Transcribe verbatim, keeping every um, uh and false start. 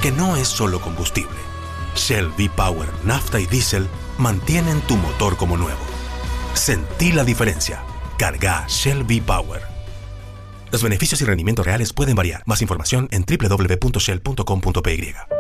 porque no es solo combustible. Shell V-Power, nafta y diésel mantienen tu motor como nuevo. Sentí la diferencia. Carga Shell V-Power. Los beneficios y rendimientos reales pueden variar. Más información en doble u doble u doble u punto shell punto com punto p y.